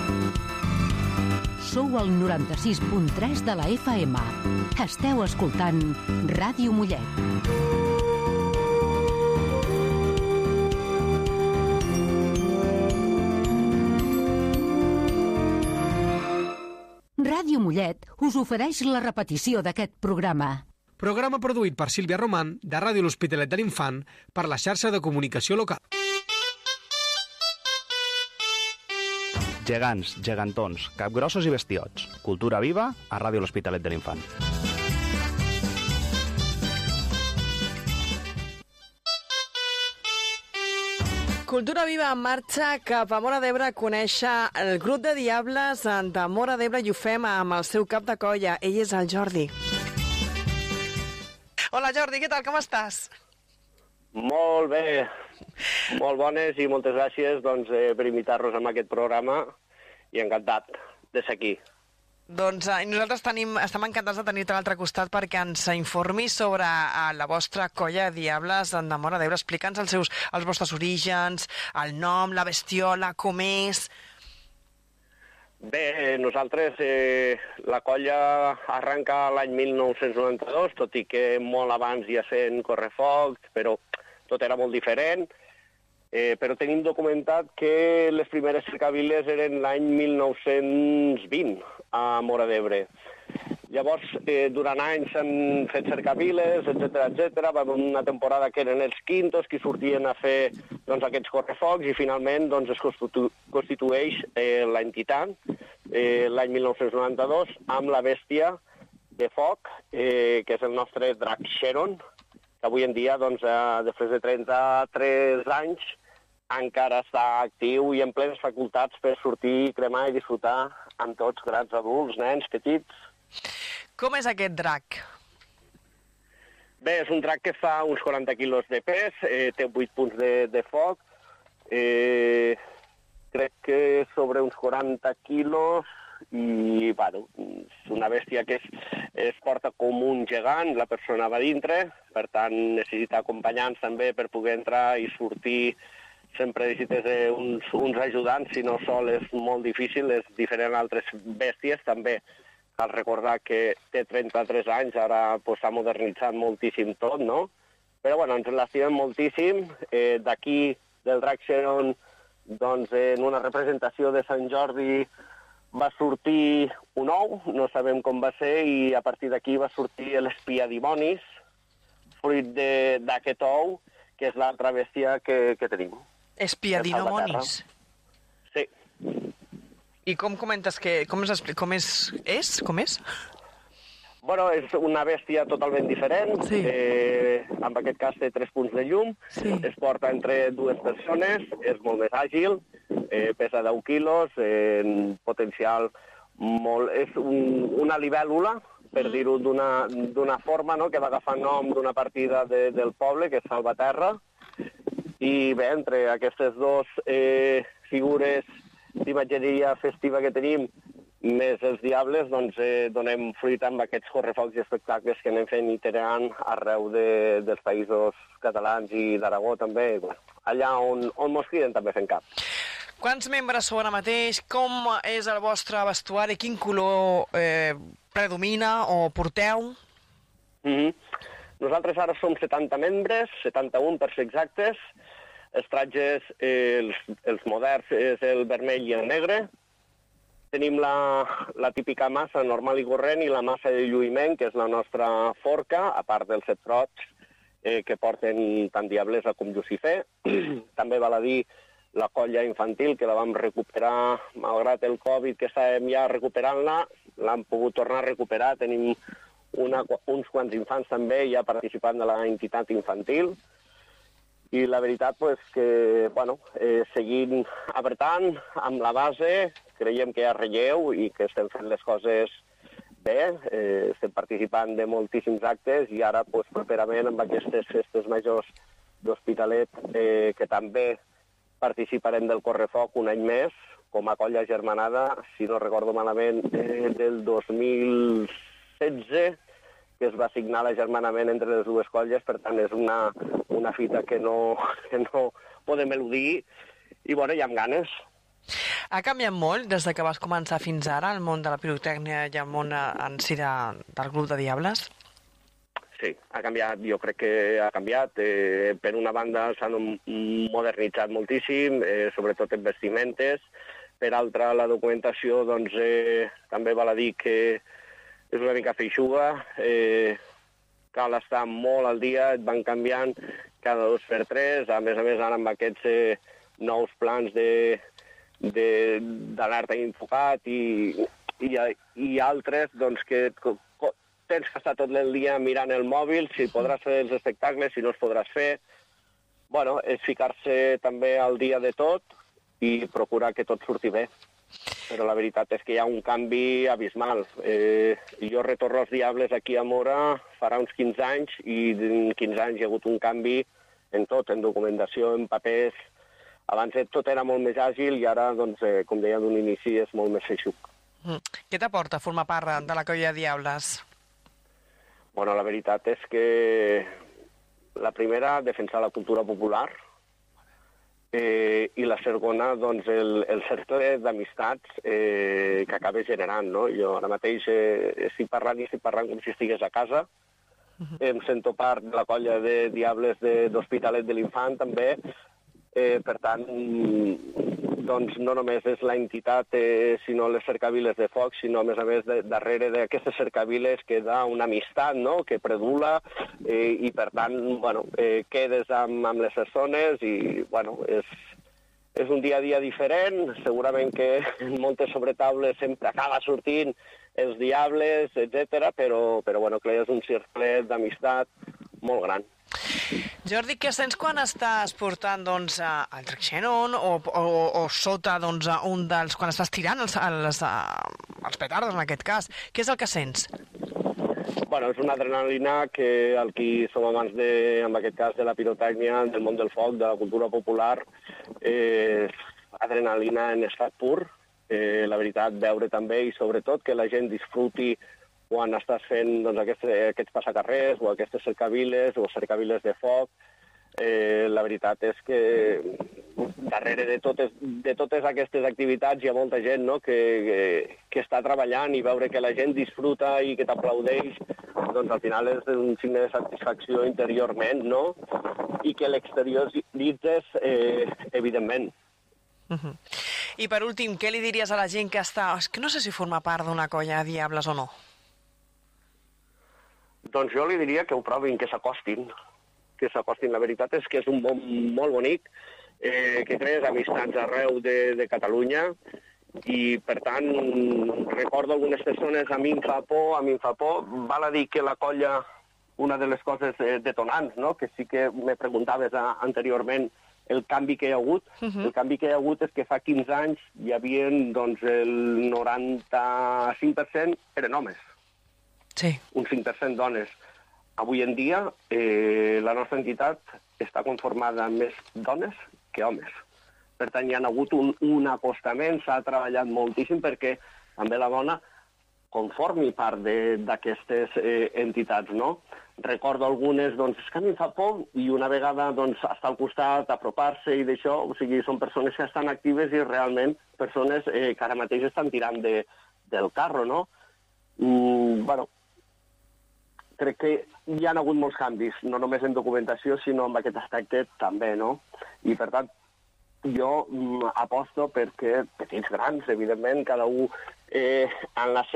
Sou al 96.3 de la FM. Esteu escoltant Ràdio Mollet. Ràdio Mollet us ofereix la repetició d'aquest programa. Programa produït per Sílvia Roman, de Ràdio L'Hospitalet de l'Infant, per la xarxa de comunicació local. Gegants, gegantons, capgrossos i bestiots. Cultura viva a Ràdio L'Hospitalet de l'Infant. Cultura viva en marxa cap a Móra d'Ebre a conèixer el grup de Diables de Móra d'Ebre i ho fem amb el seu cap de colla. Ell és el Jordi. Hola Jordi, què tal? Com estàs? Molt bé, molt bones i moltes gràcies per invitar-nos a aquest programa i encantat de ser aquí. Doncs nosaltres estem encantats de tenir-te a l'altre costat perquè ens informis sobre la vostra colla de Diables de Móra d'Ebre. Explica'ns els vostres orígens, el nom, la bestiola, com és... Bé, nosaltres, la colla arrenca l'any 1992, tot i que molt abans ja sent correfocs, però tot era molt diferent. Però tenim documentat que les primeres cercaviles eren l'any 1920 a Móra d'Ebre. Llavors, durant anys s'han fet cercaviles, etc. Va haver una temporada que eren els quintos qui sortien a fer aquests correfocs i finalment es constitueix l'entitat l'any 1992 amb la bèstia de foc, que és el nostre drac Xeron, que avui en dia, després de 33 anys, encara està actiu i en plenes facultats per sortir, cremar i disfrutar amb tots, grans adults, nens, petits. Com és aquest drac? Bé, és un drac que fa uns 40 quilos de pes, té 8 punts de foc, crec que sobre uns 40 quilos i, bueno, és una bèstia que es porta com un gegant, la persona va dintre, per tant necessita acompanyants també per poder entrar i sortir. Sempre necessites uns ajudants, si no sol és molt difícil, és diferent a altres bèsties també. Cal recordar que té 33 anys, ara s'ha modernitzat moltíssim tot, no? Però bueno, ens l'estimem moltíssim. D'aquí, del drac Xeron, en una representació de Sant Jordi va sortir un ou, no sabem com va ser, i a partir d'aquí va sortir l'espiadimonis, fruit d'aquest ou, que és l'altra bèstia que tenim. Espiadimonis? Sí. I com comentes que... Com és? Bueno, és una bèstia totalment diferent. Sí. En aquest cas té 3 punts de llum. Sí. Es porta entre 2 persones, és molt més àgil, pesa 10 quilos, potencial molt... És una libèl·lula, per dir-ho d'una forma, no?, que va agafar nom d'una partida del poble, que és Salvaterra. I bé, entre aquestes dues figures d'imatgeria festiva que tenim, més els Diables, donem fruit amb aquests correfocs i espectacles que anem fent itinerant arreu dels països catalans i d'Aragó també, allà on mos criden també fent cap. Quants membres sou ara mateix? Com és el vostre vestuari? Quin color predomina o porteu? Nosaltres ara som 70 membres, 71 per ser exactes. Els tratges, els moderns, és el vermell i el negre. Tenim la típica massa normal i corrent i la massa de lluïment, que és la nostra forca, a part dels 7 trots que porten tant Diables com Llucifer. També val a dir la colla infantil, que la vam recuperar, malgrat el Covid, que estàvem ja recuperant-la, l'hem pogut tornar a recuperar. Tenim uns quants infants també ja participant de la entitat infantil. I la veritat que, seguint apretant amb la base, creiem que hi ha relleu i que estem fent les coses bé, estem participant de moltíssims actes i ara properament amb aquestes festes majors d'Hospitalet que també participarem del Correfoc un any més com a colla germanada, si no recordo malament, del 2016, que es va signar l'agermanament entre les dues colles, per tant és una fita que no podem eludir i, hi ha ganes. Ha canviat molt des de que vas començar fins ara el món de la pirotècnia i el món en si del Club de Diables? Sí, ha canviat, jo crec que ha canviat. Per una banda s'han modernitzat moltíssim, sobretot en vestimentes. Per altra, la documentació, doncs, també val a dir que és una mica feixuga. Cal estar molt al dia, et van canviant cada 2x3. A més, ara amb aquests nous plans d'alerta infocat i altres, doncs, que tens que estar tot el dia mirant el mòbil, si podràs fer els espectacles, si no els podràs fer. Bueno, és ficar-se també al dia de tot i procurar que tot surti bé. Però la veritat és que hi ha un canvi abismal. Jo retorno als Diables aquí a Móra farà uns 15 anys i en 15 anys hi ha hagut un canvi en tot, en documentació, en papers. Abans tot era molt més àgil i ara, doncs, com deia d'un inici, és molt més feixuc. Què t'aporta formar part de la colla Diables? Bueno, la veritat és que la primera, defensar la cultura popular, i la segona, doncs, el cercle d'amistats que acaba generant, no? Jo ara mateix estic parlant com si estigués a casa. Em sento part de la colla de Diables d'Hospitalet de l'Infant, també. Per tant, doncs, no només és la entitat, sinó les cercaviles de foc, sinó, a més, darrere d'aquestes cercaviles queda una amistat, no?, que predula, i, per tant, bueno, quedes amb les persones i, bueno, és un dia a dia diferent. Segurament que en moltes sobretaules sempre acaba sortint els Diables, etc. però bueno, que és un cercle d'amistat molt gran. Jordi, què sents quan estàs portant, doncs, el Trek Xenon o sota, doncs, un dels... quan estàs tirant els petards, en aquest cas? Què és el que sents? Bueno, és una adrenalina que el qui som amants en aquest cas, de la pirotècnia, del món del foc, de la cultura popular, adrenalina en estat pur. La veritat, veure també i sobretot que la gent disfruti quan estàs fent, doncs, aquests passacarrers o aquestes cercaviles o cercaviles de foc. La veritat és que darrere de totes aquestes activitats hi ha molta gent, no?, que està treballant, i veure que la gent disfruta i que t'aplaudeix, doncs al final és un signe de satisfacció interiorment, no?, i que l'exterioritzes, evidentment. I per últim, què li diries a la gent que està... És que no sé si forma part d'una colla de Diables o no. Doncs jo li diria que ho provin, que s'acostin. La veritat és que és un món molt bonic, que crees amistats arreu de Catalunya, i, per tant, recordo algunes persones, a mi em fa por. Val a dir que la colla, una de les coses detonants, no?, que sí que me preguntaves anteriorment, el canvi que hi ha hagut. El canvi que hi ha hagut és que fa 15 anys hi havia, doncs, el 95% eren homes. Sí. Un 5% dones. Avui en dia, la nostra entitat està conformada amb més dones que homes. Per tant, hi ha hagut un acostament, s'ha treballat moltíssim perquè també la dona conformi part d'aquestes entitats, no? Recordo algunes, doncs, és que a mi em fa por, i una vegada, doncs, estar al costat, apropar-se i d'això, o sigui, són persones que estan actives i realment persones que ara mateix estan tirant del carro, no? Bueno, crec que hi ha hagut molts canvis, no només en documentació, sinó en aquest aspecte també, no? I, per tant, jo aposto perquè petits, grans, evidentment, cada un en la